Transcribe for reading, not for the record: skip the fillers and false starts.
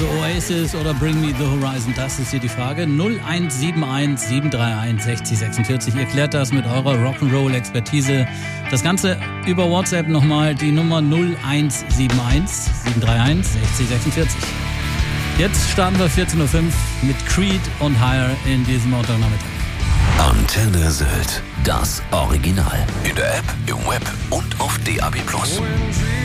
also Oasis oder Bring Me the Horizon, das ist hier die Frage. 0171 731 60 46. Ihr klärt das mit eurer Rock'n'Roll-Expertise. Das Ganze über WhatsApp nochmal, die Nummer 0171 731 60 46. Jetzt starten wir 14.05 Uhr mit Creed und Higher in diesem Montagnachmittag. Antenne Sylt, das Original. In der App, im Web und auf DAB+.